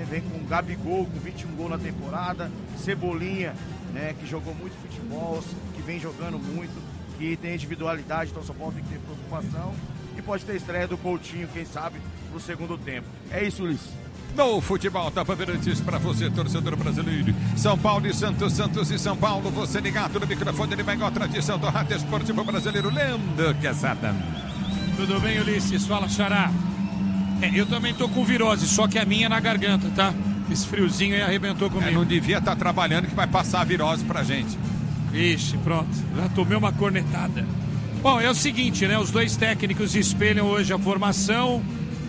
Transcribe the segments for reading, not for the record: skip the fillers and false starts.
vem com o Gabigol, com 21 gols na temporada, Cebolinha, né, que jogou muito futebol, que vem jogando muito, que tem individualidade, então o São Paulo tem que ter preocupação. E pode ter estreia do Coutinho, quem sabe, pro segundo tempo. É isso, Luiz. No futebol da Bandeirantes para você, torcedor brasileiro. São Paulo e Santos, Santos e São Paulo. Você ligado no microfone de maior tradição do rádio esportivo brasileiro. Leandro Quesada. Tudo bem, Ulisses? Fala, Xará. Eu também tô com virose, só que a minha é na garganta, tá? Esse friozinho aí arrebentou comigo. Não devia estar trabalhando que vai passar a virose pra gente. Ixi, pronto. Já tomei uma cornetada. Bom, é o seguinte, né? Os dois técnicos espelham hoje a formação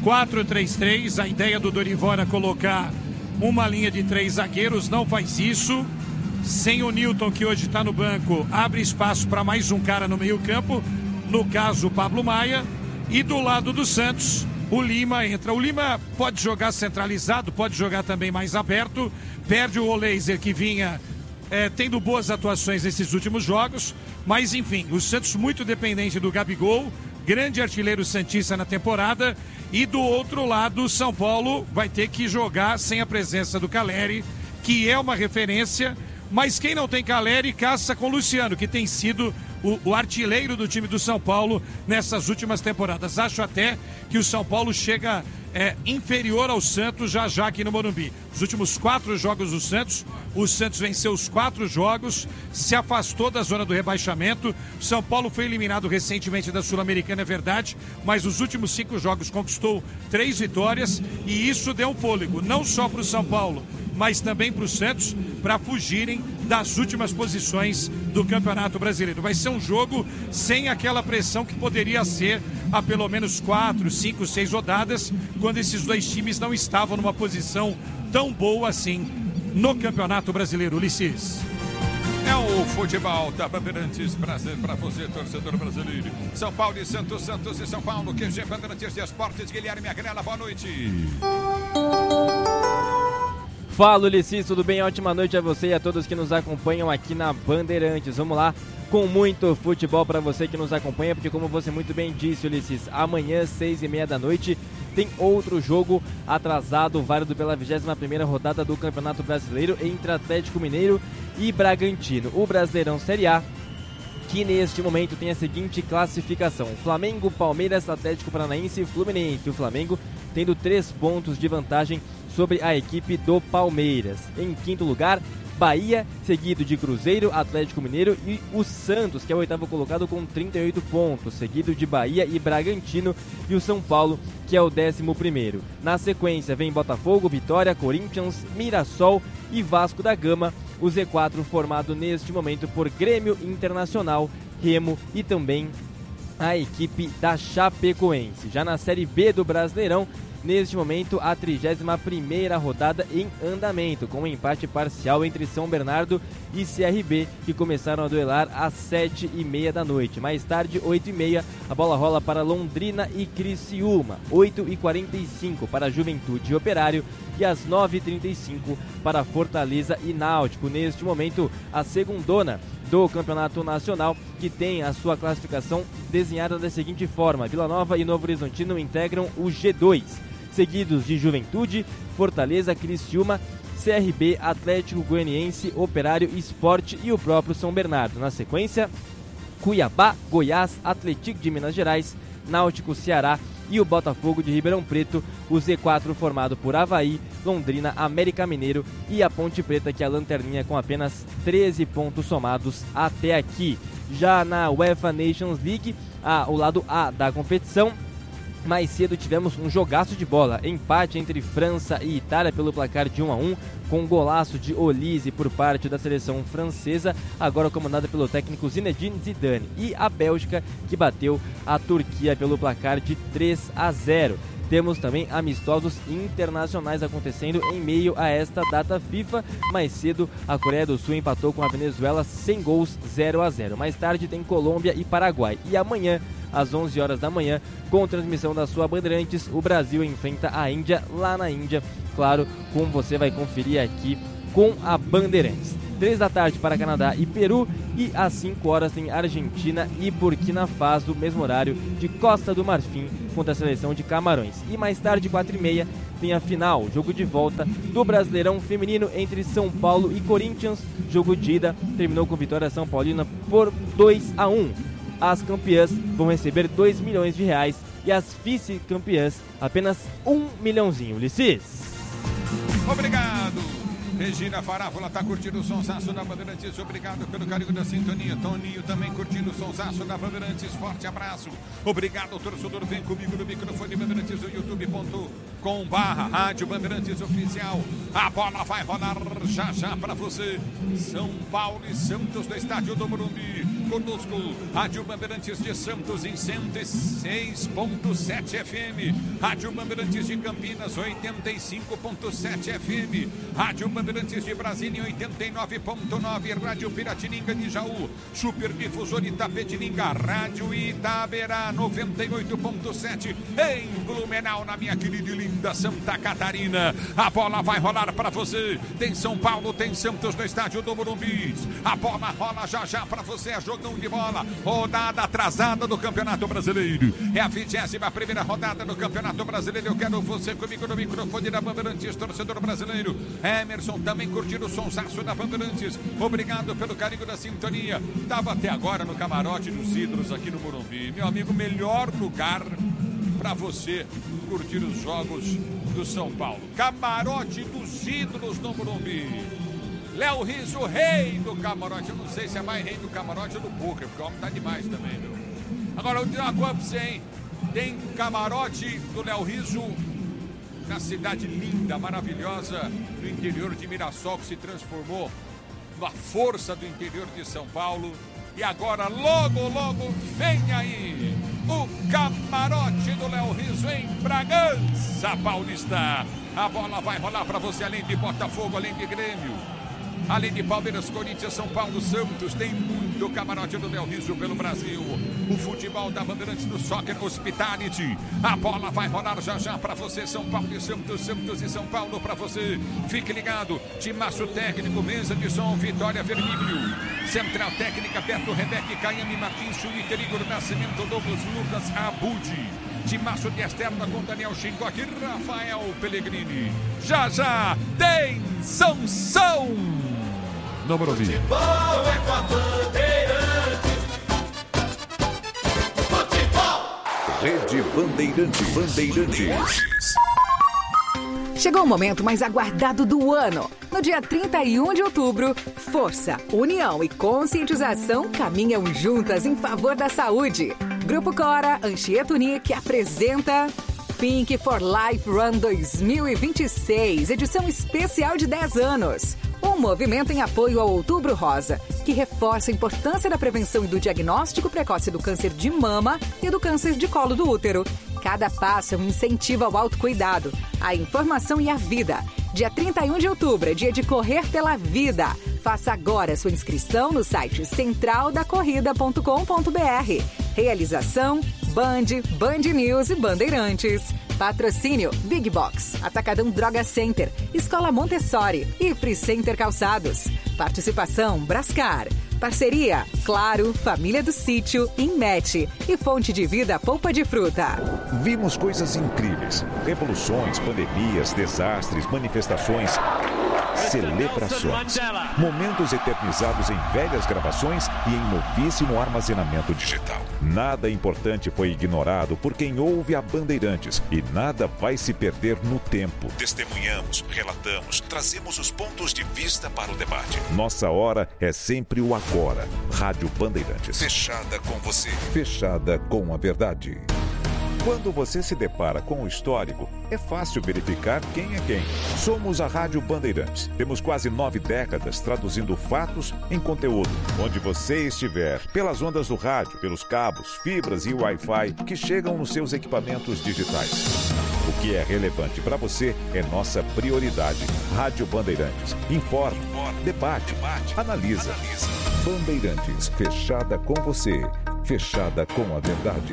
4-3-3. A ideia do Dorival era colocar uma linha de 3 zagueiros, não faz isso. Sem o Newton, que hoje está no banco, abre espaço para mais um cara no meio-campo, no caso o Pablo Maia. E do lado do Santos, o Lima entra. O Lima pode jogar centralizado, pode jogar também mais aberto. Perde o Oleiser, que vinha tendo boas atuações nesses últimos jogos. Mas enfim, o Santos muito dependente do Gabigol, grande artilheiro santista na temporada. E do outro lado, o São Paulo vai ter que jogar sem a presença do Calleri, que é uma referência. Mas quem não tem Calleri caça com o Luciano, que tem sido o artilheiro do time do São Paulo nessas últimas temporadas. Acho até que o São Paulo chega inferior ao Santos já aqui no Morumbi. Os últimos 4 jogos do Santos, o Santos venceu os 4 jogos, se afastou da zona do rebaixamento. O São Paulo foi eliminado recentemente da Sul-Americana, é verdade, mas os últimos 5 jogos conquistou 3 vitórias e isso deu um fôlego, não só para o São Paulo, mas também para o Santos, para fugirem das últimas posições do Campeonato Brasileiro. Vai ser um jogo sem aquela pressão que poderia ser há pelo menos 4, 5, 6 rodadas, quando esses dois times não estavam numa posição tão boa assim no Campeonato Brasileiro. Ulisses. É o futebol da Bandeirantes para você, torcedor brasileiro. São Paulo e Santos, Santos e São Paulo. QG Bandeirantes de Esportes, Guilherme Agrela, boa noite. Fala, Ulisses, tudo bem? Ótima noite a você e a todos que nos acompanham aqui na Bandeirantes. Vamos lá, com muito futebol para você que nos acompanha, porque como você muito bem disse, Ulisses, amanhã, 6h30 da noite, tem outro jogo atrasado, válido pela 21ª rodada do Campeonato Brasileiro, entre Atlético Mineiro e Bragantino. O Brasileirão Série A, que neste momento tem a seguinte classificação: Flamengo, Palmeiras, Atlético Paranaense e Fluminense. O Flamengo tendo 3 pontos de vantagem sobre a equipe do Palmeiras. Em quinto lugar, Bahia, seguido de Cruzeiro, Atlético Mineiro e o Santos, que é o 8º colocado com 38 pontos, seguido de Bahia e Bragantino, e o São Paulo, que é o 11º. Na sequência vem Botafogo, Vitória, Corinthians, Mirassol e Vasco da Gama, o Z4 formado neste momento por Grêmio, Internacional, Remo e também a equipe da Chapecoense. Já na Série B do Brasileirão, neste momento, a 31ª rodada em andamento, com um empate parcial entre São Bernardo e CRB, que começaram a duelar às 7h30 da noite. Mais tarde, 8h30, a bola rola para Londrina e Criciúma. 8h45 para Juventude e Operário e às 9h35 para Fortaleza e Náutico. Neste momento, a segundona do Campeonato Nacional, que tem a sua classificação desenhada da seguinte forma: Vila Nova e Novo Horizontino integram o G2, seguidos de Juventude, Fortaleza, Criciúma, CRB, Atlético Goianiense, Operário, Sport e o próprio São Bernardo. Na sequência, Cuiabá, Goiás, Atlético de Minas Gerais, Náutico, Ceará e o Botafogo de Ribeirão Preto, o Z4 formado por Avaí, Londrina, América Mineiro e a Ponte Preta, que é a lanterninha com apenas 13 pontos somados até aqui. Já na UEFA Nations League, o lado A da competição, mais cedo tivemos um jogaço de bola, empate entre França e Itália pelo placar de 1-1, com um golaço de Olise por parte da seleção francesa, agora comandada pelo técnico Zinedine Zidane, e a Bélgica, que bateu a Turquia pelo placar de 3-0. Temos também amistosos internacionais acontecendo em meio a esta data FIFA. Mais cedo, a Coreia do Sul empatou com a Venezuela sem gols, 0-0. Mais tarde tem Colômbia e Paraguai. E amanhã, às 11 horas da manhã, com transmissão da sua Bandeirantes, o Brasil enfrenta a Índia lá na Índia. Claro, como você vai conferir aqui com a Bandeirantes. 3 da tarde para Canadá e Peru, e às 5 horas tem Argentina e Burkina Faso, mesmo horário de Costa do Marfim contra a seleção de Camarões. E mais tarde, 4h30, tem a final, jogo de volta do Brasileirão Feminino entre São Paulo e Corinthians. Jogo de ida terminou com vitória São Paulina por 2-1. As campeãs vão receber R$2 milhões e as vice-campeãs apenas R$1 milhãozinho. Ulisses. Obrigado. Regina Farafola tá curtindo o sonsaço da Bandeirantes. Obrigado pelo carinho da sintonia. Toninho também curtindo o sonsaço da Bandeirantes. Forte abraço. Obrigado, torcedor. Vem comigo no microfone Bandeirantes, no youtube.com/Rádio Bandeirantes Oficial. A bola vai rolar já para você. São Paulo e Santos do estádio do Morumbi. Conosco, Rádio Bandeirantes de Santos em 106.7 FM. Rádio Bandeirantes de Campinas 85.7 FM. Rádio Bandeirantes de Brasília em 89.9. Rádio Piratininga de Jaú. Super Difusor Itapetininga. Rádio Itaberá 98.7 em Blumenau, na minha querida e linda Santa Catarina. A bola vai rolar para você. Tem São Paulo, tem Santos no estádio do Morumbi. A bola rola já para você. É jogão de bola. Rodada atrasada do Campeonato Brasileiro. É a 21ª rodada do Campeonato Brasileiro. Eu quero você comigo no microfone da Bandeirantes, torcedor brasileiro. Emerson também curtindo o sonsaço da Bandeirantes. Obrigado pelo carinho da sintonia. Estava até agora no camarote dos ídolos aqui no Morumbi. Meu amigo, melhor lugar para você curtir os jogos do São Paulo. Camarote dos ídolos no Morumbi. Léo Rizzo, rei do camarote. Eu não sei se é mais rei do camarote ou do poker, porque o homem tá demais também, meu. Agora eu vou dizer uma coisa pra você, hein? Tem camarote do Léo Rizzo na cidade linda, maravilhosa do interior de Mirassol, que se transformou na força do interior de São Paulo. E agora, logo vem aí o camarote do Léo Rizzo em Bragança Paulista. A bola vai rolar para você, além de Botafogo, além de Grêmio, além de Palmeiras, Corinthians, São Paulo, Santos. Tem muito camarote do Léo Rizzo pelo Brasil. O futebol da Bandeirantes do Soccer Hospitality. A bola vai rolar já para você. São Paulo e Santos, Santos e São Paulo para você. Fique ligado. Timaço técnico, mesa de som, Vitória Vermílio. Central técnica, Beto, Rebeca, Caiane, Martins, Schuliter, Igor Nascimento, Douglas, Lucas, Abudi. Timaço de externa com Daniel Chincoc e Rafael Pellegrini. Já tem Sansão no Morumbi. Futebol é com a Bandeirantes. Futebol. Rede Bandeirantes. Chegou o momento mais aguardado do ano. No dia 31 de outubro, força, união e conscientização caminham juntas em favor da saúde. Grupo Cora Anchieta Unique apresenta Pink for Life Run 2026, edição especial de 10 anos. Um movimento em apoio ao Outubro Rosa, que reforça a importância da prevenção e do diagnóstico precoce do câncer de mama e do câncer de colo do útero. Cada passo é um incentivo ao autocuidado, à informação e à vida. Dia 31 de outubro é dia de correr pela vida. Faça agora sua inscrição no site centraldacorrida.com.br. Realização Band News e Bandeirantes. Patrocínio Big Box, Atacadão Droga Center, Escola Montessori e Free Center Calçados. Participação Brascar. Parceria Claro, Família do Sítio, Inmet e Fonte de Vida Polpa de Fruta. Vimos coisas incríveis. Revoluções, pandemias, desastres, manifestações, celebrações. Momentos eternizados em velhas gravações e em novíssimo armazenamento digital. Nada importante foi ignorado por quem ouve a Bandeirantes e nada vai se perder no tempo. Testemunhamos, relatamos, trazemos os pontos de vista para o debate. Nossa hora é sempre o agora. Rádio Bandeirantes. Fechada com você. Fechada com a verdade. Quando você se depara com o histórico, é fácil verificar quem é quem. Somos a Rádio Bandeirantes. Temos quase 9 décadas traduzindo fatos em conteúdo. Onde você estiver, pelas ondas do rádio, pelos cabos, fibras e Wi-Fi que chegam nos seus equipamentos digitais. O que é relevante para você é nossa prioridade. Rádio Bandeirantes. Informa, debate, analisa. Bandeirantes, fechada com você. Fechada com a verdade.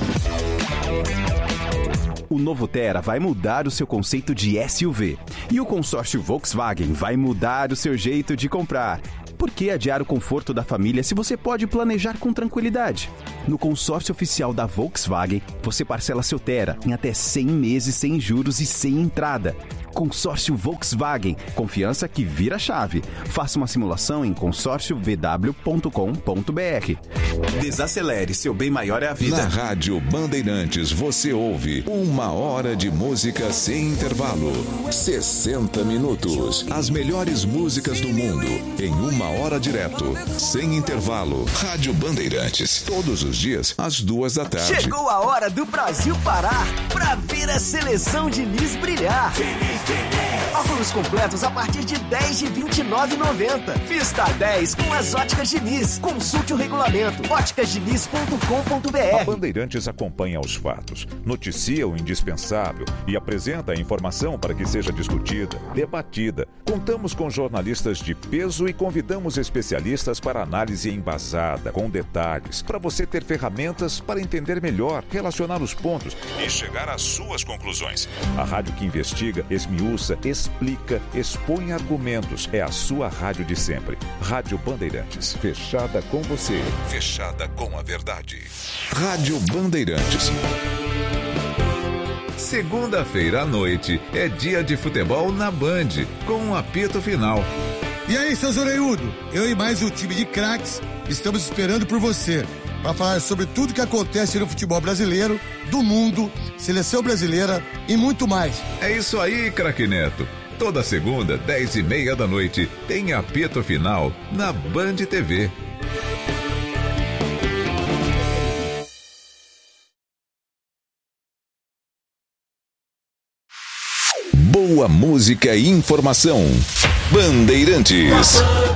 O novo Tera vai mudar o seu conceito de SUV. E o consórcio Volkswagen vai mudar o seu jeito de comprar. Por que adiar o conforto da família se você pode planejar com tranquilidade? No consórcio oficial da Volkswagen, você parcela seu Tera em até 100 meses sem juros e sem entrada. Consórcio Volkswagen, confiança que vira chave. Faça uma simulação em consórciovw.com.br. Desacelere, seu bem maior é a vida. Na Rádio Bandeirantes você ouve 1 hora de música sem intervalo. 60 minutos. As melhores músicas do mundo em 1 hora direto, sem intervalo. Rádio Bandeirantes, todos os dias às 2h. Chegou a hora do Brasil parar pra ver a seleção Diniz brilhar. Óculos completos a partir de 10 de R$ 29,90. Vista 10 com as óticas Diniz. Consulte o regulamento. óticasdiniz.com.br. A Bandeirantes acompanha os fatos, noticia o indispensável e apresenta a informação para que seja discutida, debatida. Contamos com jornalistas de peso e convidamos especialistas para análise embasada, com detalhes, para você ter ferramentas para entender melhor, relacionar os pontos e chegar às suas conclusões. A rádio que investiga, esmiuça, explica, expõe argumentos. É a sua rádio de sempre. Rádio Bandeirantes. Fechada com você. Fechada com a verdade. Rádio Bandeirantes. Segunda-feira à noite é dia de futebol na Band, com um apito final. E aí, seus orelhudos? Eu e mais um time de craques estamos esperando por você para falar sobre tudo que acontece no futebol brasileiro, do mundo, seleção brasileira e muito mais. É isso aí, craque Neto. Toda segunda, 10h30 da noite, tem apito final na Band TV. Boa música e informação. Bandeirantes.